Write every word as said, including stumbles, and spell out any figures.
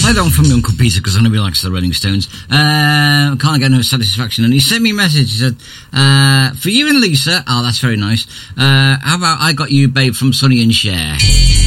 play that one from my Uncle Peter because I know he likes the Rolling Stones. Uh, can't get no satisfaction. And he sent me a message. He said, uh, for you and Lisa, oh, that's very nice. Uh, how about I Got You, Babe, from Sonny and Cher?